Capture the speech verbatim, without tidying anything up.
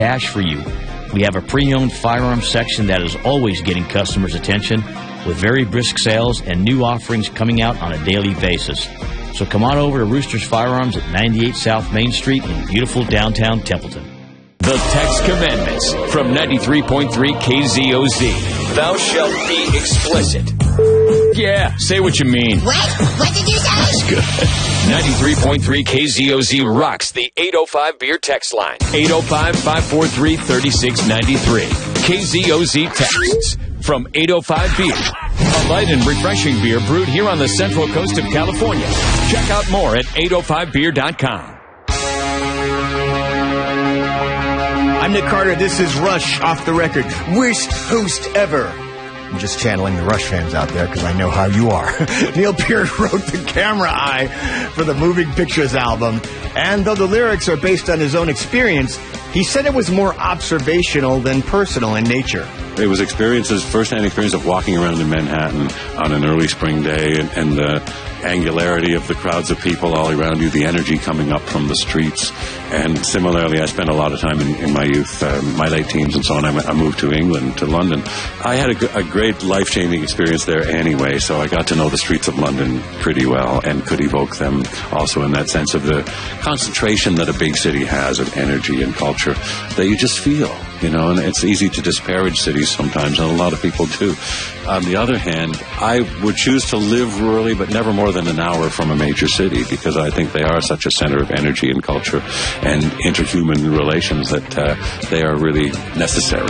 cash for you. We have a pre-owned firearms section that is always getting customers' attention with very brisk sales and new offerings coming out on a daily basis. So come on over to Roosters Firearms at ninety-eight South Main Street in beautiful downtown Templeton. The Text Commandments from ninety-three point three K Z O Z. Thou shalt be explicit. Yeah, say what you mean. What? What did you say? That's good. ninety-three point three K Z O Z rocks the eight oh five beer text line. eight oh five, five four three, three six nine three. K Z O Z texts from eight oh five Beer. A light and refreshing beer brewed here on the central coast of California. Check out more at eight oh five beer dot com. I'm Nick Carter. This is Rush Off the Record. Worst host ever. I'm just channeling the Rush fans out there because I know how you are. Neil Peart wrote The Camera Eye for the Moving Pictures album. And though the lyrics are based on his own experience, he said it was more observational than personal in nature. It was experiences, first-hand experience of walking around in Manhattan on an early spring day and, and the angularity of the crowds of people all around you, the energy coming up from the streets. And similarly, I spent a lot of time in, in my youth, uh, my late teens and so on. I, I moved to England, to London. I had a, a great life-changing experience there anyway, so I got to know the streets of London pretty well and could evoke them also in that sense of the concentration that a big city has of energy and culture that you just feel, you know, and it's easy to disparage cities sometimes, and a lot of people do. On the other hand, I would choose to live rurally, but never more than an hour from a major city, because I think they are such a center of energy and culture and interhuman relations that uh, they are really necessary.